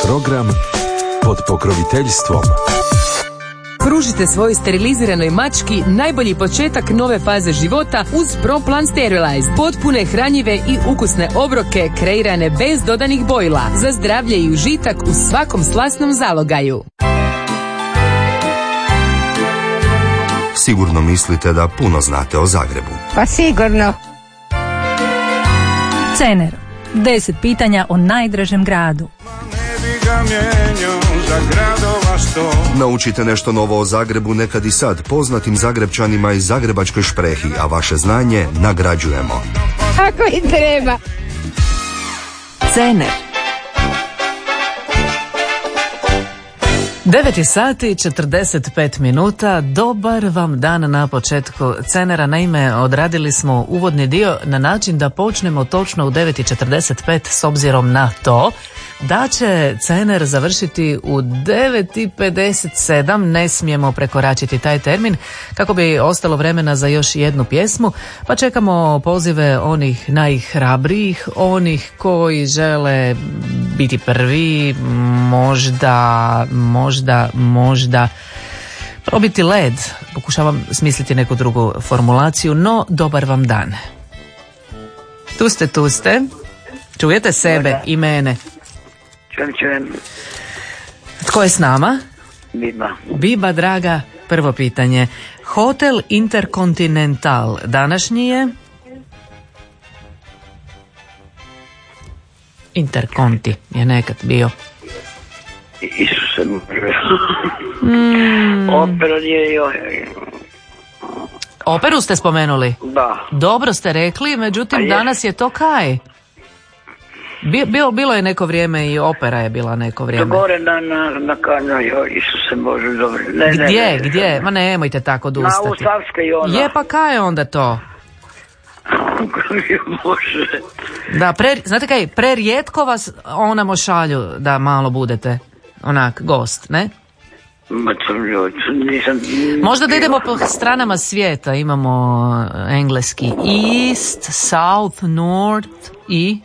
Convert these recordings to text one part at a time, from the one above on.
program pod pokroviteljstvom. Pružite svojoj steriliziranoj mački najbolji početak nove faze života uz ProPlan Sterilize. Potpune, hranjive i ukusne obroke kreirane bez dodanih bojila. Za zdravlje i užitak u svakom slasnom zalogaju. Sigurno mislite da puno znate o Zagrebu. Pa sigurno. Cener. 10 pitanja o najdražem gradu. Naučite nešto novo o Zagrebu nekad i sad poznatim Zagrebčanima i Zagrebačkoj šprehi, a vaše znanje nagrađujemo. Ako i treba. Cener. 9 sati 45 minuta. Dobar vam dan na početku Cenera. Naime, odradili smo uvodni dio na način da počnemo točno u 9:45 s obzirom na to da će Cener završiti u 9:57. Ne smijemo prekoračiti taj termin kako bi ostalo vremena za još jednu pjesmu, pa čekamo pozive onih najhrabrijih, onih koji žele biti prvi, možda probiti led. Pokušavam smisliti neku drugu formulaciju, no dobar vam dan. Tu ste. Čujete sebe i mene? Čujem. Tko je s nama? Biba, draga, prvo pitanje. Hotel Intercontinental današnji je? Interconti je nekad bio. Isuse može. Opera nije joj. Operu ste spomenuli? Da. Dobro ste rekli, međutim danas je to kaj? Bilo je neko vrijeme i opera je bila neko vrijeme. To gore na kanju, Isuse Bože, dobro. Gdje? Ma nemojte tako dustati. Na Usavske i ona. Je, pa kaj je onda to? Bože. Da, znate kaj, prerijetko vas onamo šalju da malo budete onak gost, ne? Možda da idemo po stranama svijeta, imamo engleski East, South, North i...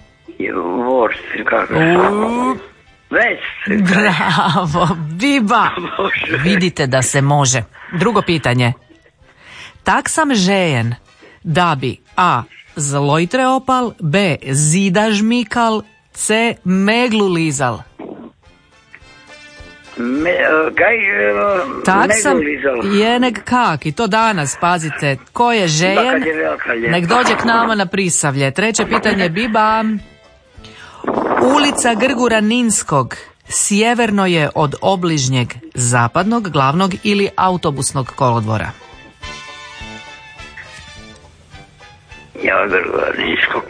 West. Bravo, Biba. Vidite da se može. Drugo pitanje. Tak sam žejen da bi A. zlojtre opal, B. zida žmikal, C. meglu lizal. Tak sam jeneg kak, i to danas, pazite, ko je žejen, nek dođe k nama na Prisavlje. Treće pitanje, Biba. Ulica Grgura Ninskog sjeverno je od obližnjeg zapadnog, glavnog ili autobusnog kolodvora. Ja, Grgura Ninskog,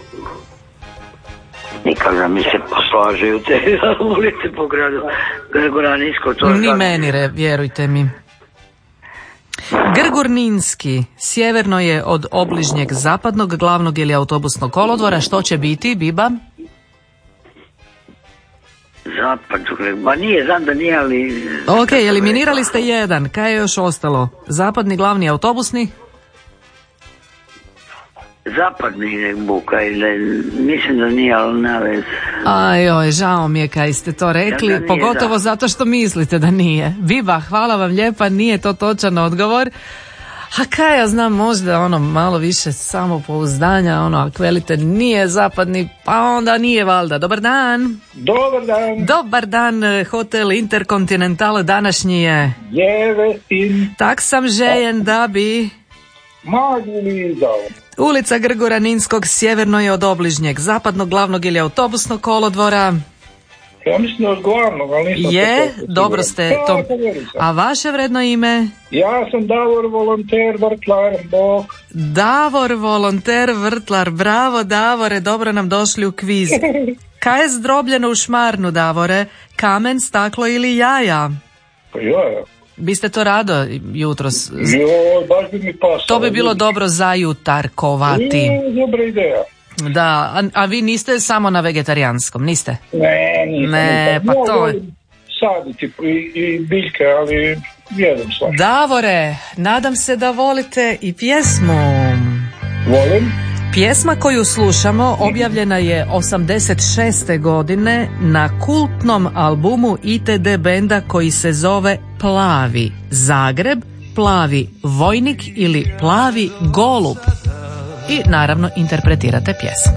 nikada mi se poslažaju te ulice po gradu Grgura Ninskog. Ni meni, vjerujte mi. Grgur Ninski sjeverno je od obližnjeg zapadnog, glavnog ili autobusnog kolodvora. Što će biti, Biba? Zapadnog, ba nije, znam da nije, ali... Ok, eliminirali ste jedan. Kaj je još ostalo? Zapadni, glavni, autobusni? Zapadni nek buka, mislim da nije, ali navez. Ajoj, žao mi je kaj ste to rekli, nije, pogotovo zato što mislite da nije. Biba, hvala vam lijepa, nije to točan odgovor. A kaj ja znam, možda malo više samopouzdanja, ako velite nije zapadni, pa onda nije valjda. Dobar dan. Dobar dan, Hotel Intercontinental današnji je. Tak sam žejen da bi... Ulica Grgura Ninskog sjeverno je od obližnjeg zapadnog, glavnog ili autobusnog kolodvora. Ja mislim od glavnog, ali nisam... Je, dobro ste to... A vaše vredno ime? Ja sam Davor Volonter Vrtlar, bok. Davor Volonter Vrtlar, bravo Davore, dobro nam došli u kviz. Kaj je zdrobljeno u Šmarnu, Davore? Kamen, staklo ili jaja? Pa jaja. Biste to rado jutros? Baš bi mi pasalo. To bi bilo dobro zajutarkovati. Dobra ideja. Da, a vi niste samo na vegetarijanskom, niste? Nisam. Pa to je... Saditi i biljke, ali jedem svašta. Davore, nadam se da volite i pjesmu. Volim. Pjesma koju slušamo objavljena je 86. godine na kultnom albumu ITD benda koji se zove Plavi Zagreb, Plavi vojnik ili Plavi golub. I naravno interpretirate pjesmu.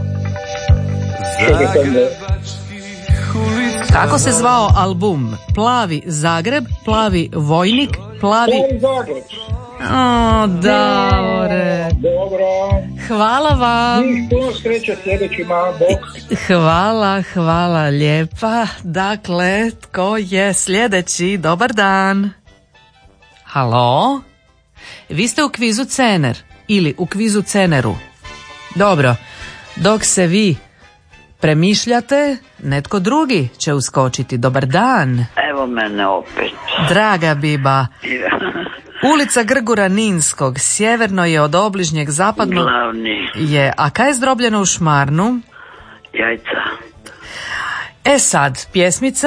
Kako se zvao album? Plavi Zagreb, Plavi vojnik, Plavi... Zagreb. O, Davore. Dobro. Hvala vam. Puno sreće sljedećima, bok. Hvala lijepa. Dakle, tko je sljedeći? Dobar dan. Halo? Vi ste u kvizu Cener ili u kvizu Ceneru. Dobro, dok se vi premišljate, netko drugi će uskočiti. Dobar dan. Evo mene opet. Draga Biba. Ulica Grgura Ninskog, sjeverno je od obližnjeg, zapadno je, a kaj je zdrobljeno u Šmarnu? Jajca. E sad, pjesmica...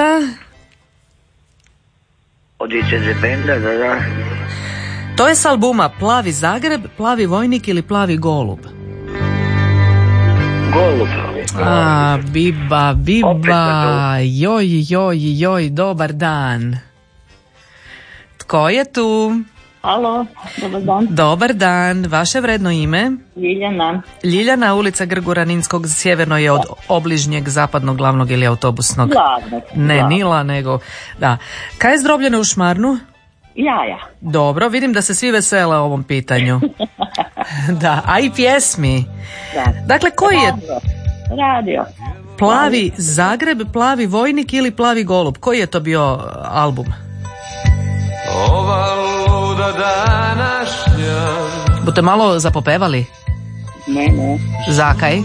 Od ITD benda, da. To je s albuma Plavi Zagreb, Plavi vojnik ili Plavi golub? Golub. A, Biba, joj, dobar dan. Tko je tu? Alo, dobar dan. Dobar dan, vaše vredno ime? Ljiljana. Ljiljana, ulica Grgura Ninskog, sjeverno je od obližnjeg, zapadnog, glavnog ili autobusnog? Glavnog. Ne, Nila, nego... Da. Kaj je zdrobljeno u Šmarnu? Jaja. Dobro, vidim da se svi vesele ovom pitanju. Da, a i pjesmi. Da. Dakle, koji je... Radio. Plavi Zagreb, Plavi vojnik ili Plavi golub? Koji je to bio album? Ova luda današnja. Budete malo zapopevali? Ne. Zakaj?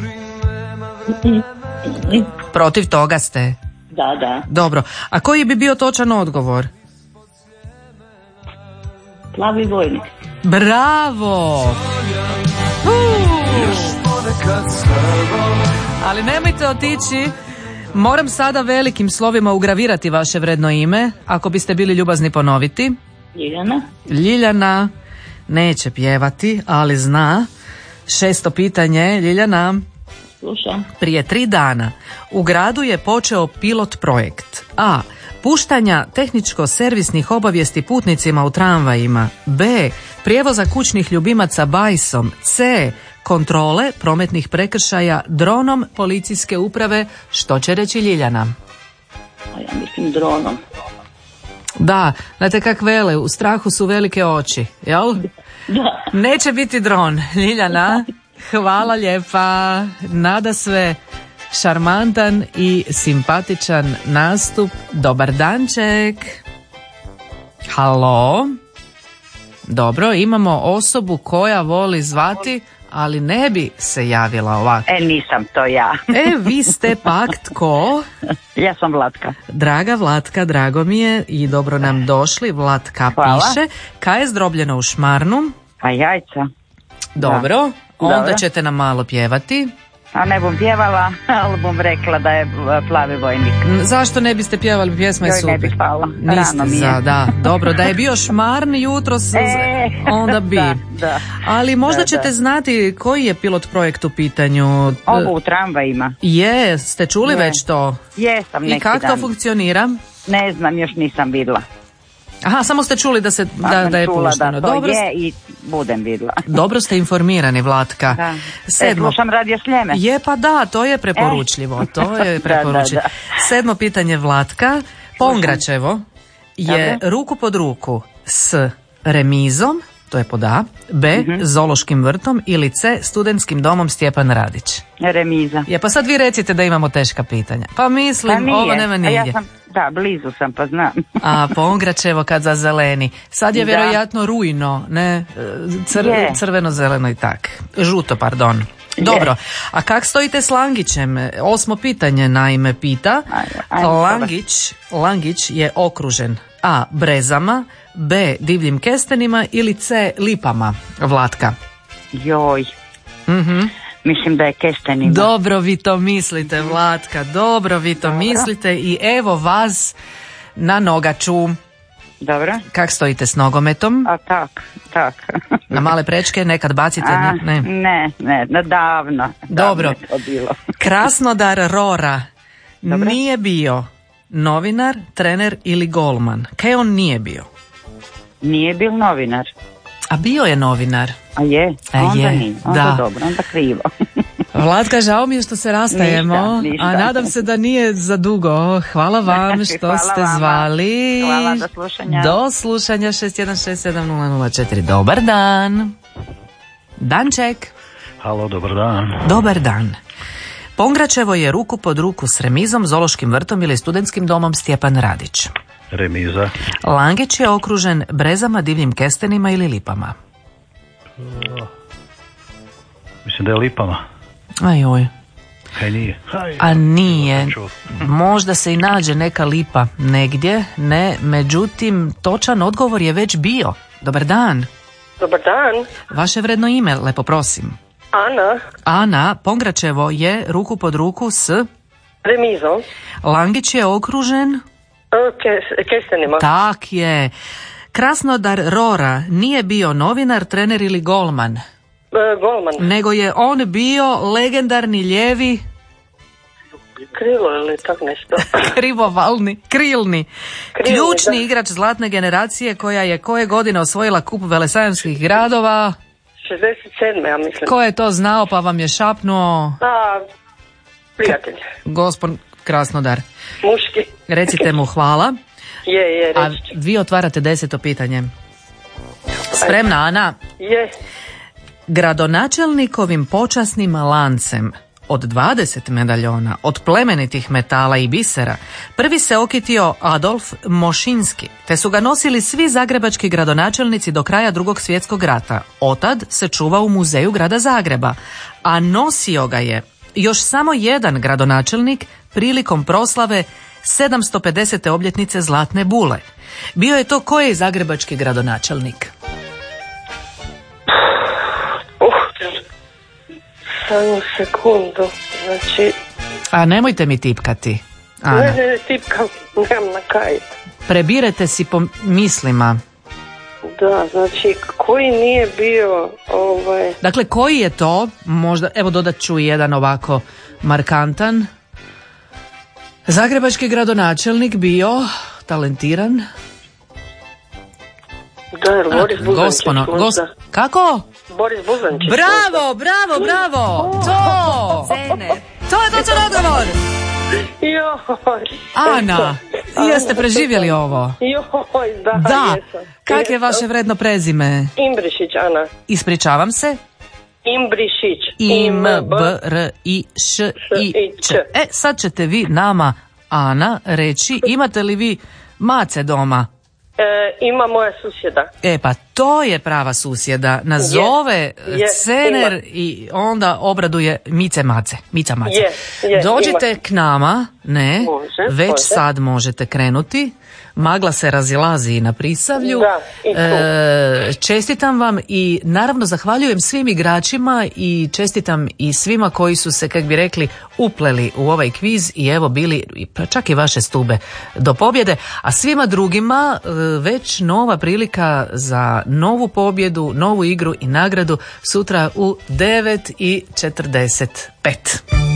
Protiv toga ste? Da. Dobro, a koji bi bio točan odgovor? Plavi vojnik. Bravo! Ali nemojte otići. Moram sada velikim slovima ugravirati vaše vredno ime, ako biste bili ljubazni ponoviti. Ljiljana. Ljiljana neće pjevati, ali zna. 6. pitanje, Ljiljana. Slušam. Prije 3 dana u gradu je počeo pilot projekt A. Puštanja tehničko-servisnih obavijesti putnicima u tramvajima. B. Prijevoza kućnih ljubimaca bajsom. C. Kontrole prometnih prekršaja dronom policijske uprave. Što će reći Ljiljana? A ja mislim dronom. Da, znate kak vele, u strahu su velike oči, jel? Da. Neće biti dron. Ljiljana, hvala lijepa. Nada sve šarmantan i simpatičan nastup. Dobar danček. Halo? Dobro, imamo osobu koja voli zvati, ali ne bi se javila ovako. Nisam to ja. Vi ste pak tko? Ja sam Vlatka. Draga Vlatka, drago mi je i dobro nam došli. Vlatka piše. Kaj je zdrobljeno u Šmarnu? Pa jajca. Dobro, onda ćete nam malo pjevati. A ne bom pjevala, ali bom rekla da je Plavi vojnik. Zašto ne biste pjevali, pjesma je super. Ne bih hvala, rano mi je. Da, dobro, da je bio Šmarn jutros, onda bi. Da. Ali možda ćete znati koji je pilot projekt u pitanju. Ovo u tramvajima. Ste čuli već to? Jesam neki dan. I kako to funkcionira? Ne znam, još nisam vidjela. Aha, samo ste čuli da je pušteno. Da, to je i budem vidjela. Dobro ste informirani, Vlatka. Da. Slušam Radio Sljeme. Je, pa da, to je preporučljivo. To je preporučljivo. Da. 7. pitanje, Vlatka. Pongračevo je ruku pod ruku s remizom, to je pod A, B, zoološkim vrtom ili C, studentskim domom Stjepan Radić. Remiza. Je, pa sad vi recite da imamo teška pitanja. Pa mislim, ovo nema nigdje. Da, blizu sam, pa znam. A Pongračevo kad za zeleni. Sad je vjerojatno rujno, ne? Crveno-zeleno i tak. Žuto, pardon. Dobro, a kak stojite s Langićem? 8. pitanje naime pita. Langić je okružen A. brezama, B. divljim kestenima ili C. lipama, Vlatka? Joj. Mislim da je kestenima. Dobro vi to mislite, Vlatka, dobro vi to mislite i evo vas na nogaču. Dobro. Kak stojite s nogometom? A tak. Na male prečke nekad bacite? Ne. Ne, davno. Dobro. Je to bilo. Krasnodar Rora nije bio novinar, trener ili golman. Kaj on nije bio? Nije bil novinar. A bio je novinar. A je? Onda je. nije. Onda Da. dobro, onda krivo. Vlatka, žao mi je što se rastajemo, Ništa. a nadam se da nije za dugo. Hvala vam što Hvala ste vama. zvali. Hvala, do slušanja. Do slušanja, 61670004. Dobar dan. Danček. Halo, dobar dan. Dobar dan. Pongračevo je ruku pod ruku s Remizom, Zoološkim vrtom ili Studentskim domom Stjepan Radić. Remiza. Langić je okružen brezama, divljim kestenima ili lipama. Mislim da je lipama. Ajoj. Kaj nije? A nije. Možda se i nađe neka lipa negdje, ne, međutim, točan odgovor je već bio. Dobar dan. Dobar dan. Vaše vredno ime, lepo prosim. Ana. Ana, Pongračevo je ruku pod ruku s Remizom. Langić je okružen Kestenima. Tak je. Krasnodar Rora nije bio novinar, trener ili golman. Golman. Nego je on bio legendarni lijevi Krilo ili tak nešto. krivovalni, krilni, ključni da. igrač zlatne generacije koja je koje godine osvojila kup velesajamskih gradova. 67. ja mislim. Ko je to znao pa vam je šapnuo? Prijatelj. Gospon Krasnodar. Muški. Recite mu hvala. Je, A reći. vi otvarate 10. pitanje. Spremna, Ana? Je. Gradonačelnikovim počasnim lancem od 20 medaljona od plemenitih metala i bisera prvi se okitio Adolf Mošinski, te su ga nosili svi zagrebački gradonačelnici do kraja Drugog svjetskog rata. Otad se čuva u muzeju grada Zagreba, a nosio ga je još samo jedan gradonačelnik prilikom proslave 750. obljetnice Zlatne bule. Bio je to koji zagrebački gradonačelnik? Samo sekundu. Znači... A nemojte mi tipkati, Ana. Ne, tipkam. Nemam na kaj. Prebirete si po mislima. Da, znači, koji nije bio... Dakle, koji je to, možda, evo dodat ću jedan ovako markantan, zagrebački gradonačelnik bio talentiran? Da, je Boris Buzančić možda? Kako? Boris Buzančić. Bravo, bravo, bravo! To! To je točan odgovor! Joj! Ana, jeste preživjeli ovo? Joj, da, Da, jesam. kak je vaše vredno prezime? Imbrišić, Ana. Ispričavam se. Imbrišić. I-M-B-R-I-Š-I-Ć. Sad ćete vi nama, Ana, reći, imate li vi mace doma? Ima moja susjeda. Pa to je prava susjeda. Nazove cener ima. i onda obraduje Mica Mace. Dođite ima. k nama, ne, već može. sad možete krenuti. Magla se razilazi i na Prisavlju. Da, i tu. Čestitam vam i naravno zahvaljujem svim igračima i čestitam i svima koji su se, kak bi rekli, upleli u ovaj kviz i evo bili pa čak i vaše stube do pobjede, a svima drugima već nova prilika za novu pobjedu, novu igru i nagradu sutra u 9:45.